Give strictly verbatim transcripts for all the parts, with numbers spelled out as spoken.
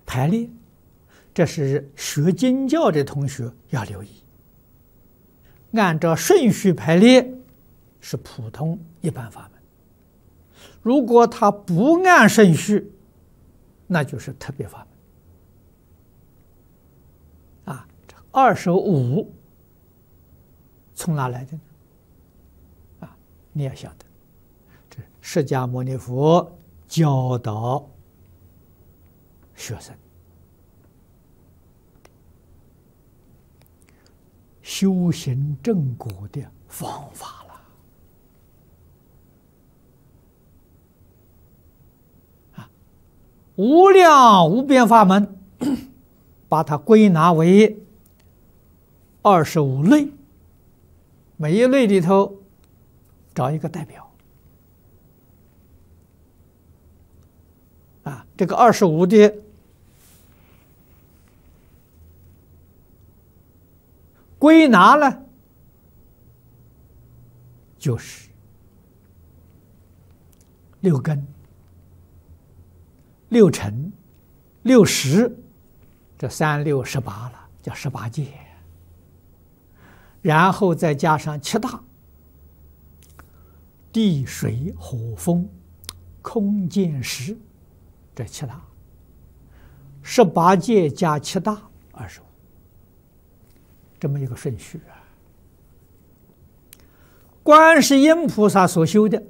排列，这是学经教的同学要留意。按照顺序排列是普通一般法门，如果他不按顺序，那就是特别法门。啊，二十五从哪来的呢？啊，你要晓得，这释迦牟尼佛教导学生修行正果的方法了。啊，无量无边法门，把它归纳为二十五类，每一类里头找一个代表。啊，这个二十五的归纳呢，就是六根、六尘、六识，这三六十八了，叫十八界。然后再加上七大：地、水、火、风、空、见、识，这七大。十八界加七大，二十五。这么一个顺序啊。观世音菩萨所修的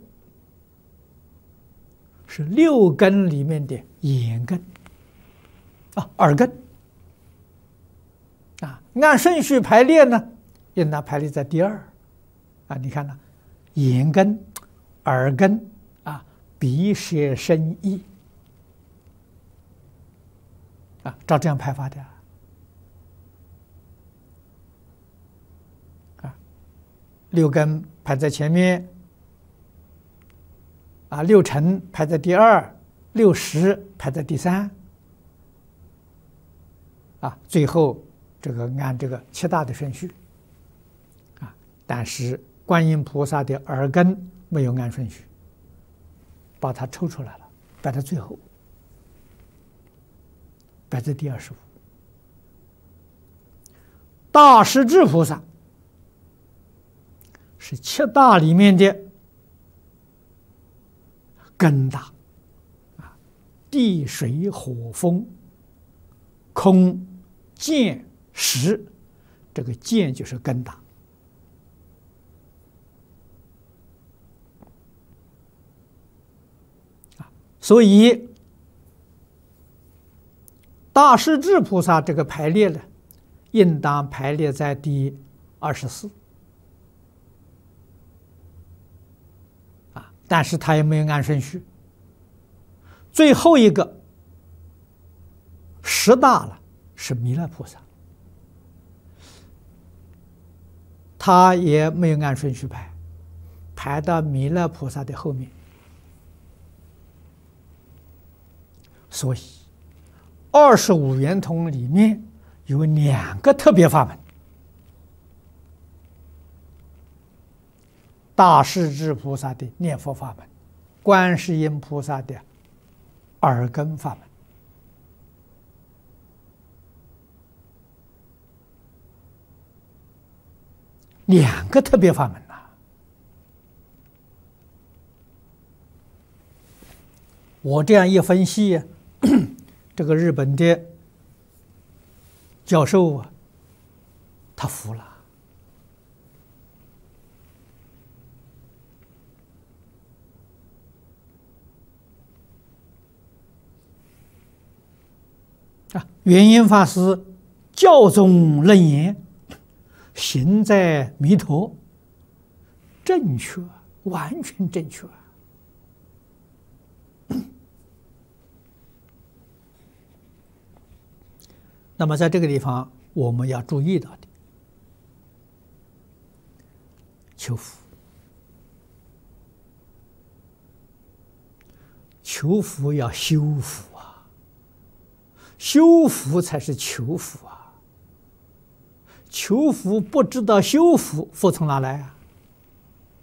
是六根里面的眼根啊，耳根啊，按顺序排列呢，应当排列在第二啊。你看呢，眼根、耳根啊，鼻、舌、身、意啊，照这样排法的。六根排在前面，啊，六尘排在第二，六识排在第三，啊，最后这个按这个七大的顺序，啊，但是观音菩萨的耳根没有按顺序，把它抽出来了，摆在最后，摆在第二十五。大势至菩萨是七大里面的根大啊，地水火风空见识，这个见就是根大啊，所以大势至菩萨这个排列呢，应当排列在第二十四。但是他也没有按顺序，最后一个十大了是弥勒菩萨，他也没有按顺序排，排到弥勒菩萨的后面。所以二十五圆通里面有两个特别法门，大势至菩萨的念佛法门，观世音菩萨的耳根法门。两个特别法门呐、啊！我这样一分析，这个日本的教授啊，他服了。啊，圆瑛法师教中楞严，行在弥陀，正确，完全正确。那么在这个地方，我们要注意到的，求福，求福要修福啊，修福才是求福啊。求福不知道修福，福从哪来啊？